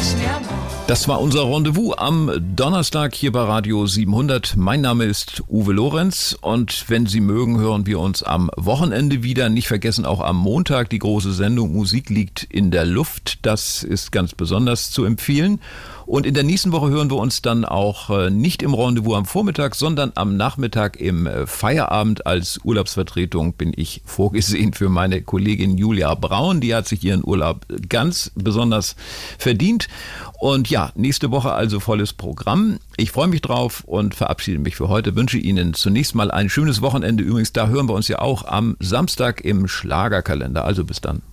Das war unser Rendezvous am Donnerstag hier bei Radio 700. Mein Name ist Uwe Lorenz und wenn Sie mögen, hören wir uns am Wochenende wieder. Nicht vergessen, auch am Montag die große Sendung Musik liegt in der Luft. Das ist ganz besonders zu empfehlen. Und in der nächsten Woche hören wir uns dann auch nicht im Rendezvous am Vormittag, sondern am Nachmittag im Feierabend. Als Urlaubsvertretung bin ich vorgesehen für meine Kollegin Julia Braun. Die hat sich ihren Urlaub ganz besonders verdient. Und ja, nächste Woche also volles Programm. Ich freue mich drauf und verabschiede mich für heute. Wünsche Ihnen zunächst mal ein schönes Wochenende. Übrigens, da hören wir uns ja auch am Samstag im Schlagerkalender. Also bis dann.